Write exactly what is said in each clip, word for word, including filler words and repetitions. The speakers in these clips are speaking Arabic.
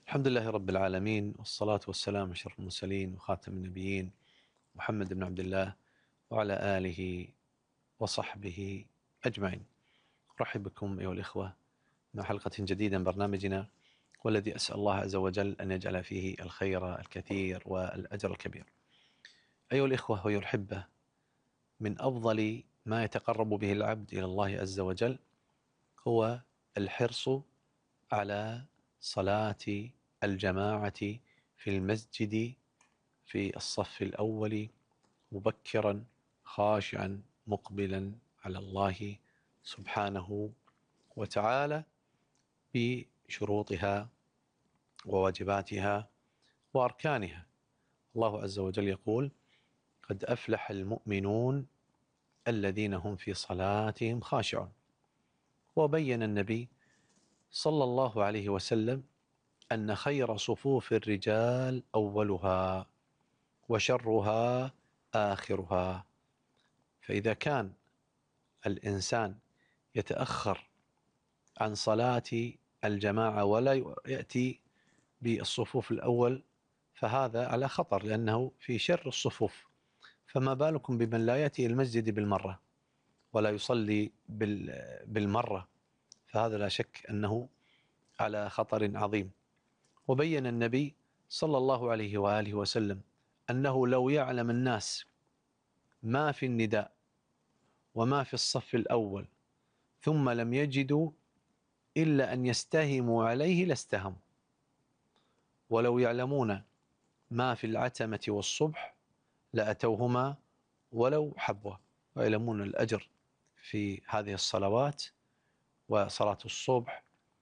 الحمد لله رب العالمين، والصلاة والسلام على أشرف المرسلين وخاتم النبيين محمد بن عبد الله وعلى آله وصحبه أجمعين. أرحب بكم أيها الإخوة مع حلقة جديدة من برنامجنا، والذي أسأل الله عز وجل أن يجعل فيه الخير الكثير والأجر الكبير. أيها الإخوة وأيها الأحبة، من أفضل ما يتقرب به العبد إلى الله عز وجل هو الحرص على صلاة الجماعة في المسجد في الصف الأول مبكرا خاشعا مقبلا على الله سبحانه وتعالى بشروطها وواجباتها وأركانها. الله عز وجل يقول: قد أفلح المؤمنون الذين هم في صلاتهم خاشعون. وبين النبي صلى الله عليه وسلم أن خير صفوف الرجال أولها وشرها آخرها. فإذا كان الإنسان يتأخر عن صلاة الجماعة ولا يأتي بالصفوف الأول فهذا على خطر، لأنه في شر الصفوف. فما بالكم بمن لا يأتي المسجد بالمرة ولا يصلي بالمرة، فهذا لا شك أنه على خطر عظيم. وبين النبي صلى الله عليه وآله وسلم أنه لو يعلم الناس ما في النداء وما في الصف الأول ثم لم يجدوا إلا أن يستهموا عليه لاستهموا، ولو يعلمون ما في العتمة والصبح لأتوهما ولو حبوا. ويعلمون الأجر في هذه الصلوات وصلاة الصبح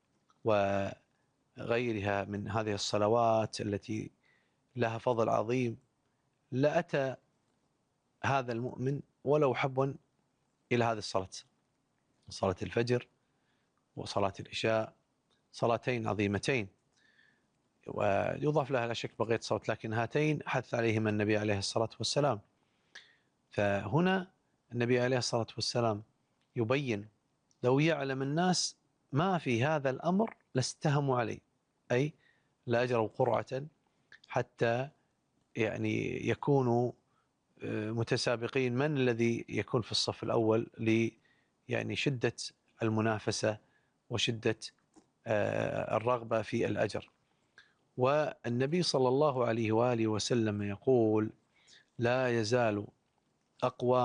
وغيرها من هذه الصلوات التي لها فضل عظيم، لأتى هذا المؤمن ولو حبوا إلى هذه الصلاة، صلاة الفجر وصلاة العشاء، صلاتين عظيمتين ويضاف لها لا شك بقية صلاة، لكن هاتين حث عليهما النبي عليه الصلاة والسلام. فهنا النبي عليه الصلاة والسلام يبين لو يعلم الناس ما في هذا الأمر لاستهموا عليه، أي لا أجروا قرعة حتى يعني يكونوا متسابقين من الذي يكون في الصف الأول، ل يعني شدة المنافسة وشدة الرغبة في الأجر. والنبي صلى الله عليه وآله وسلم يقول: لا يزال أقوام